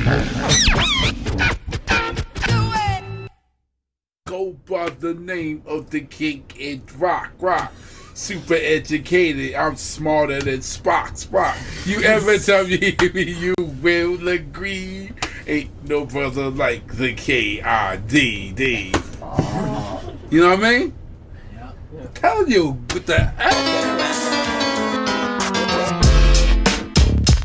Go by the name of the king and rock. Super educated, I'm smarter than Spock. You ever tell me you will agree? Ain't no brother like the KIDD. You know what I mean? Yeah. I'm telling you, what the hell?